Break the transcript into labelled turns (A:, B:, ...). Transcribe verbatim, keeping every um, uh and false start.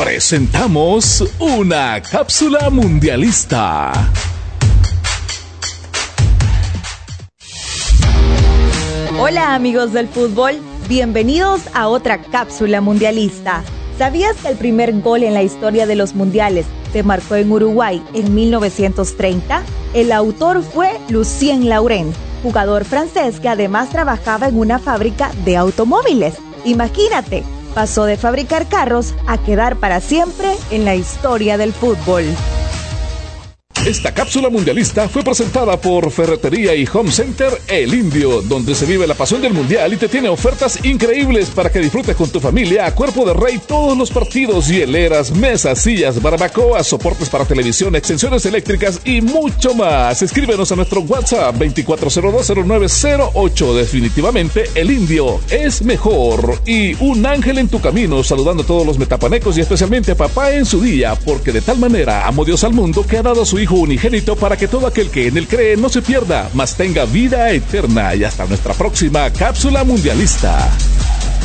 A: presentamos una cápsula mundialista.
B: Hola amigos del fútbol, bienvenidos a otra cápsula mundialista. ¿Sabías que el primer gol en la historia de los mundiales se marcó en Uruguay en mil novecientos treinta? El autor fue Lucien Laurent, jugador francés que además trabajaba en una fábrica de automóviles. Imagínate, pasó de fabricar carros a quedar para siempre en la historia del fútbol.
A: Esta cápsula mundialista fue presentada por Ferretería y Home Center El Indio, donde se vive la pasión del mundial y te tiene ofertas increíbles para que disfrutes con tu familia a cuerpo de rey todos los partidos, hieleras, mesas, sillas, barbacoas, soportes para televisión, extensiones eléctricas y mucho más. Escríbenos a nuestro WhatsApp veinticuatro cero dos cero nueve cero ocho. Definitivamente El Indio es mejor. Y un ángel en tu camino, saludando a todos los metapanecos y especialmente a papá en su día, porque de tal manera amó Dios al mundo que ha dado a su hijo unigénito para que todo aquel que en él cree no se pierda, mas tenga vida eterna. Y hasta nuestra próxima cápsula mundialista.